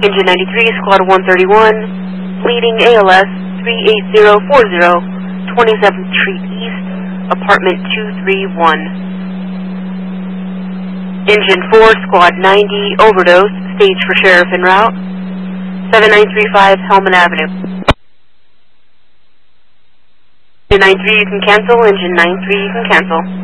Engine 93, Squad 131, bleeding ALS 38040, 27th Street East, Apartment 231. Engine 4, Squad 90, overdose, stage for sheriff en route, 7935 Hellman Avenue. Engine 93, you can cancel. Engine 93, you can cancel.